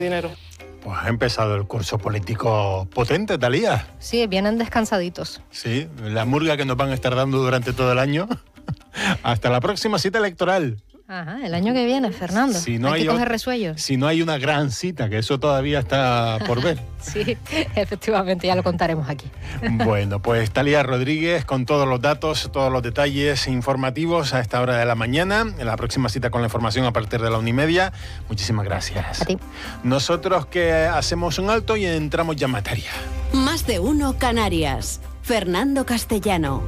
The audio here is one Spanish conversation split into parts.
dinero. Pues ha empezado el curso político potente, Talía. Sí, vienen descansaditos. Sí, la murga que nos van a estar dando durante todo el año. Hasta la próxima cita electoral. Ajá, el año que viene, Fernando. Si no hay que coger resuello. Si no hay una gran cita, que eso todavía está por ver. Sí, efectivamente, ya lo contaremos aquí. Bueno, pues Talía Rodríguez con todos los datos, todos los detalles informativos a esta hora de la mañana. En la próxima cita con la información a partir de la 1:30. Muchísimas gracias. A ti. Nosotros que hacemos un alto y entramos ya en materia. Más de uno Canarias. Fernando Castellano.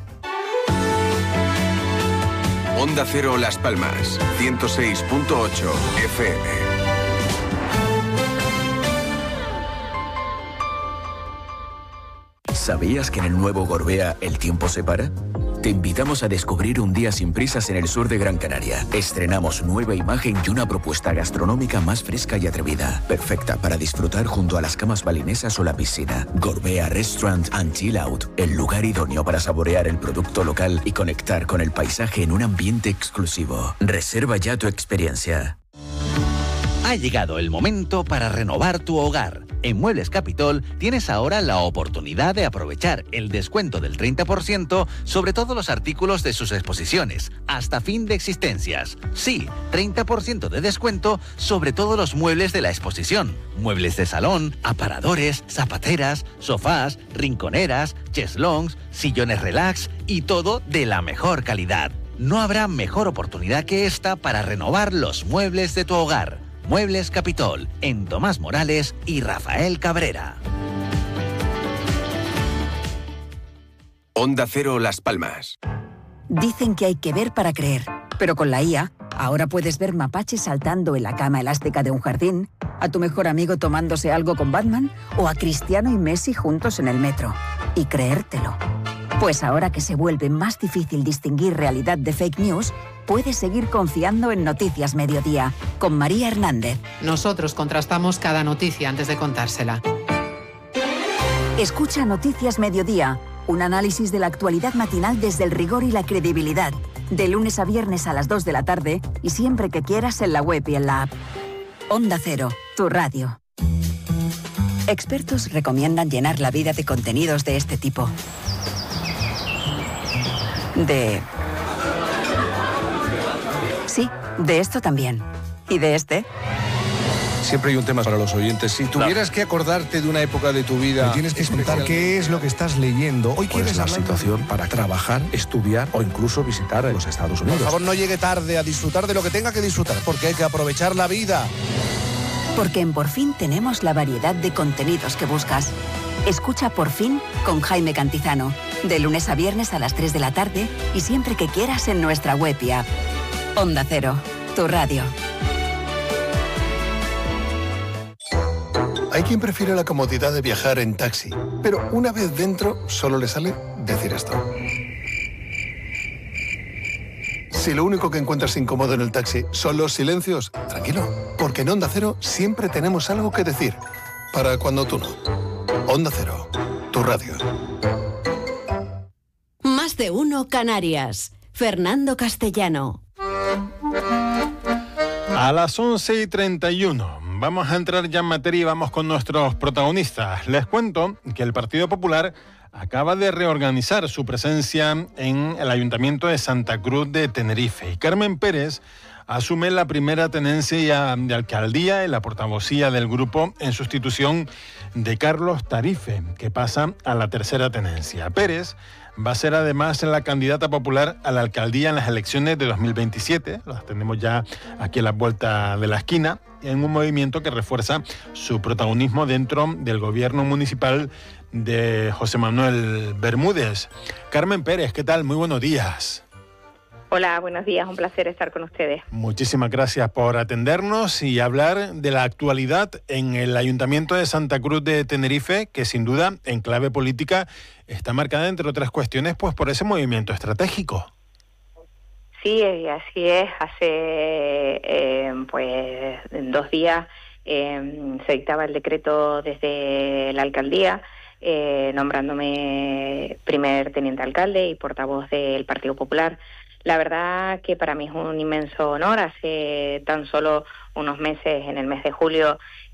Onda Cero Las Palmas, 106.8 FM. ¿Sabías que en el nuevo Gorbea el tiempo se para? Te invitamos a descubrir un día sin prisas en el sur de Gran Canaria. Estrenamos nueva imagen y una propuesta gastronómica más fresca y atrevida. Perfecta para disfrutar junto a las camas balinesas o la piscina. Gorbea Restaurant and Chill Out. El lugar idóneo para saborear el producto local y conectar con el paisaje en un ambiente exclusivo. Reserva ya tu experiencia. Ha llegado el momento para renovar tu hogar. En Muebles Capitol tienes ahora la oportunidad de aprovechar el descuento del 30% sobre todos los artículos de sus exposiciones, hasta fin de existencias. Sí, 30% de descuento sobre todos los muebles de la exposición. Muebles de salón, aparadores, zapateras, sofás, rinconeras, cheslongs, sillones relax y todo de la mejor calidad. No habrá mejor oportunidad que esta para renovar los muebles de tu hogar. Muebles Capitol, en Tomás Morales y Rafael Cabrera. Onda Cero Las Palmas. Dicen que hay que ver para creer, pero con la IA, ahora puedes ver mapaches saltando en la cama elástica de un jardín, a tu mejor amigo tomándose algo con Batman o a Cristiano y Messi juntos en el metro. Y creértelo. Pues ahora que se vuelve más difícil distinguir realidad de fake news, puedes seguir confiando en Noticias Mediodía, con María Hernández. Nosotros contrastamos cada noticia antes de contársela. Escucha Noticias Mediodía, un análisis de la actualidad matinal desde el rigor y la credibilidad. De lunes a viernes a las 2 de la tarde y siempre que quieras en la web y en la app. Onda Cero, tu radio. Expertos recomiendan llenar la vida de contenidos de este tipo. Sí, de esto también. ¿Y de este? Siempre hay un tema para los oyentes. Si tuvieras que acordarte de una época de tu vida... Me tienes que contar qué es lo que estás leyendo. Hoy quieres la situación para trabajar, estudiar o incluso visitar los Estados Unidos. Por favor, no llegue tarde a disfrutar de lo que tenga que disfrutar, porque hay que aprovechar la vida. Porque en Por Fin tenemos la variedad de contenidos que buscas. Escucha Por Fin con Jaime Cantizano, de lunes a viernes a las 3 de la tarde y siempre que quieras en nuestra web y app. Onda Cero, tu radio. Hay quien prefiere la comodidad de viajar en taxi, pero una vez dentro solo le sale decir esto. Si lo único que encuentras incómodo en el taxi son los silencios, tranquilo, porque en Onda Cero siempre tenemos algo que decir, para cuando tú no. Onda Cero, tu radio. Más de uno Canarias. Fernando Castellano. A las 11:31 vamos a entrar ya en materia y vamos con nuestros protagonistas. Les cuento que el Partido Popular acaba de reorganizar su presencia en el Ayuntamiento de Santa Cruz de Tenerife. Y Carmen Pérez asume la primera tenencia de alcaldía en la portavocía del grupo en sustitución de Carlos Tarife, que pasa a la tercera tenencia. Pérez va a ser además la candidata popular a la alcaldía en las elecciones de 2027, las tenemos ya aquí a la vuelta de la esquina, en un movimiento que refuerza su protagonismo dentro del gobierno municipal de José Manuel Bermúdez. Carmen Pérez, ¿qué tal? Muy buenos días. Hola, buenos días, un placer estar con ustedes. Muchísimas gracias por atendernos y hablar de la actualidad en el Ayuntamiento de Santa Cruz de Tenerife, que sin duda, en clave política, está marcada, entre otras cuestiones, pues por ese movimiento estratégico. Sí, así es. Hace 2 días se dictaba el decreto desde la alcaldía, nombrándome primer teniente alcalde y portavoz del Partido Popular. La verdad que para mí es un inmenso honor. Hace tan solo unos meses, en el mes de julio,